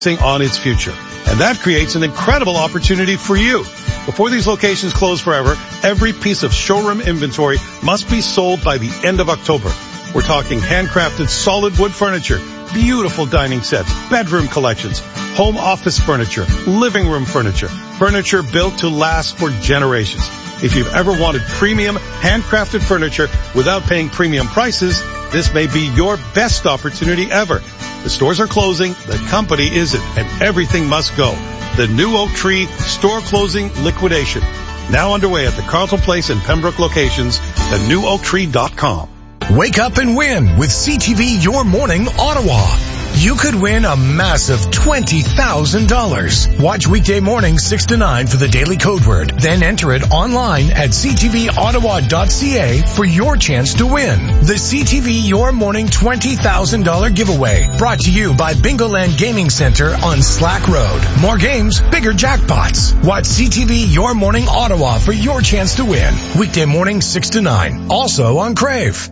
on its future. And that creates an incredible opportunity for you. Before these locations close forever, every piece of showroom inventory must be sold by the end of October. We're talking handcrafted solid wood furniture, beautiful dining sets, bedroom collections, home office furniture, living room furniture, furniture built to last for generations. If you've ever wanted premium handcrafted furniture without paying premium prices, this may be your best opportunity ever. The stores are closing, the company isn't, and everything must go. The New Oak Tree store closing liquidation. Now underway at the Carleton Place and Pembroke locations, thenewoaktree.com. Wake up and win with CTV Your Morning Ottawa. You could win a massive $20,000. Watch weekday mornings 6 to 9 for the daily code word. Then enter it online at ctvottawa.ca for your chance to win. The CTV Your Morning $20,000 giveaway. Brought to you by Bingoland Gaming Center on Slack Road. More games, bigger jackpots. Watch CTV Your Morning Ottawa for your chance to win. Weekday mornings 6 to 9. Also on Crave.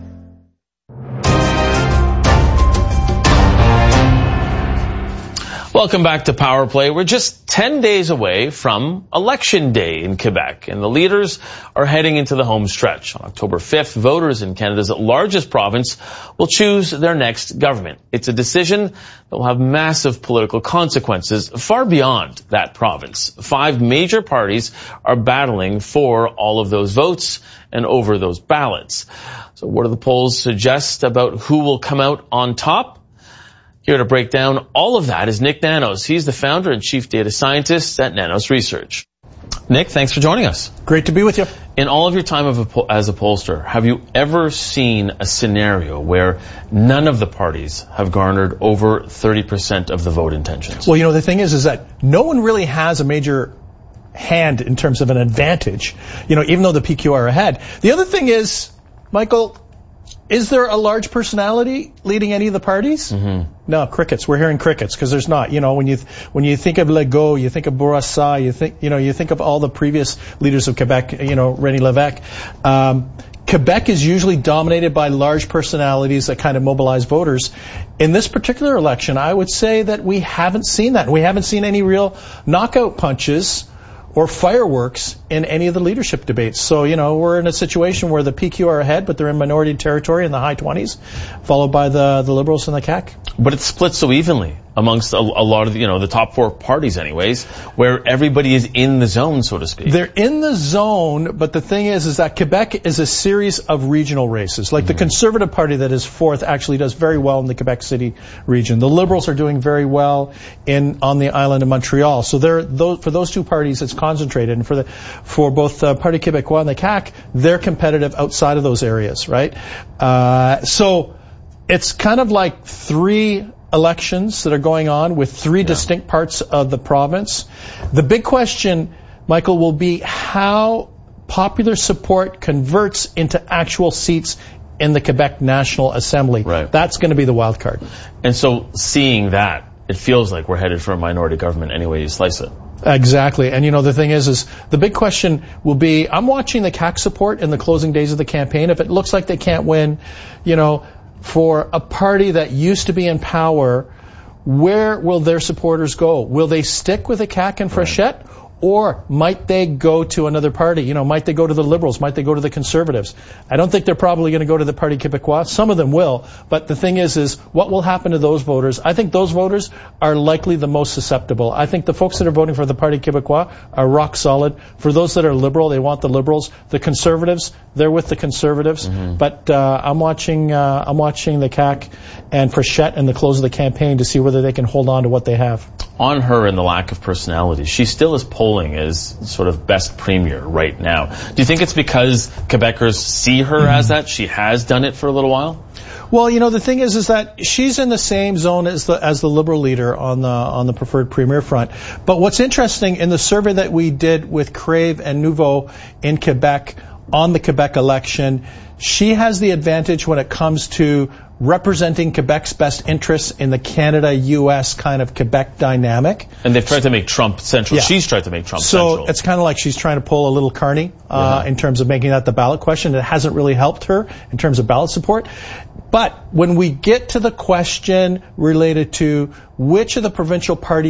Welcome back to Power Play. We're just 10 days away from Election Day in Quebec, and the leaders are heading into the home stretch. On October 5th, voters in Canada's largest province will choose their next government. It's a decision that will have massive political consequences far beyond that province. 5 major parties are battling for all of those votes and over those ballots. So what do the polls suggest about who will come out on top? Here to break down all of that is Nick Nanos. He's the founder and chief data scientist at Nanos Research. Nick, thanks for joining us. Great to be with you. In all of your time as a pollster, have you ever seen a scenario where none of the parties have garnered over 30% of the vote intentions? Well, you know, the thing is that no one really has a major hand in terms of an advantage, you know, even though the PQ are ahead. The other thing is, Michael, is there a large personality leading any of the parties? Mm-hmm. No, crickets. We're hearing crickets because there's not. You know, when you think of Legault, you think of Bourassa, you think of all the previous leaders of Quebec. You know, René Lévesque. Quebec is usually dominated by large personalities that kind of mobilize voters. In this particular election, I would say that we haven't seen that. We haven't seen any real knockout punches or fireworks in any of the leadership debates. So, you know, we're in a situation where the PQ are ahead, but they're in minority territory in the high 20s, followed by the Liberals and the CAQ. But it's split so evenly amongst a lot of, the top 4 parties anyways, where everybody is in the zone, so to speak. They're in the zone, but the thing is that Quebec is a series of regional races. Like the Conservative Party that is 4th actually does very well in the Quebec City region. The Liberals are doing very well on the island of Montreal. So for those 2 parties, it's concentrated. And for both Parti Québécois and the CAQ, they're competitive outside of those areas, right? So it's kind of like 3 elections that are going on with 3 distinct parts of the province. The big question, Michael, will be how popular support converts into actual seats in the Quebec National Assembly. Right. That's going to be the wild card. And so seeing that, it feels like we're headed for a minority government any way you slice it. Exactly. And, the thing is the big question will be, I'm watching the CAQ support in the closing days of the campaign. If it looks like they can't win, for a party that used to be in power, where will their supporters go? Will they stick with the CAQ and Fréchette? Or might they go to another party? Might they go to the Liberals? Might they go to the Conservatives? I don't think they're probably going to go to the Parti Québécois. Some of them will. But the thing is what will happen to those voters? I think those voters are likely the most susceptible. I think the folks that are voting for the Parti Québécois are rock solid. For those that are Liberal, they want the Liberals. The Conservatives, they're with the Conservatives. Mm-hmm. But I'm watching the CAQ and Fréchette in the close of the campaign to see whether they can hold on to what they have. On her and the lack of personality, she still is polling as sort of best premier right now. Do you think it's because Quebecers see her as that? She has done it for a little while? Well, the thing is that she's in the same zone as the Liberal leader on the preferred premier front. But what's interesting, in the survey that we did with Crave and Nouveau in Quebec on the Quebec election, she has the advantage when it comes to representing Quebec's best interests in the Canada-U.S. kind of Quebec dynamic. And they've tried to make Trump central. Yeah. She's tried to make Trump central. So it's kind of like she's trying to pull a little Carney in terms of making that the ballot question. It hasn't really helped her in terms of ballot support. But when we get to the question related to which of the provincial parties